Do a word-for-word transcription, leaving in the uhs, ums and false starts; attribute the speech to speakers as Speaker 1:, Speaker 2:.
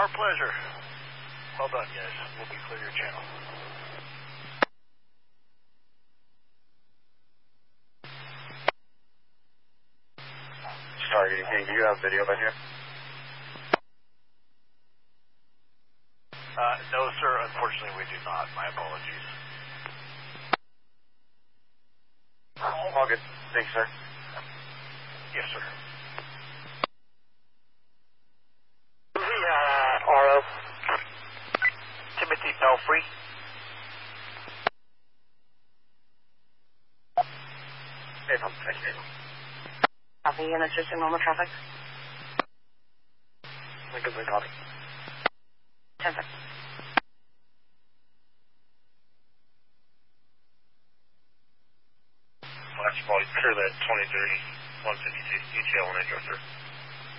Speaker 1: Our pleasure. Well done, guys. We'll be clear your channel.
Speaker 2: Sorry, do you have video by here?
Speaker 1: Uh, no, sir. Unfortunately, we do not. My apologies.
Speaker 2: All good. Thanks, sir.
Speaker 1: Yes, sir.
Speaker 3: Uh, R O.
Speaker 1: Timothy Belfry.
Speaker 2: Hey, I'm thank you.
Speaker 3: Copy, and it's just in normal traffic.
Speaker 2: Lincoln's in copy.
Speaker 3: ten seconds.
Speaker 2: Well, that's probably clear that twenty thirty, one fifty-two, E T L one eight, sir.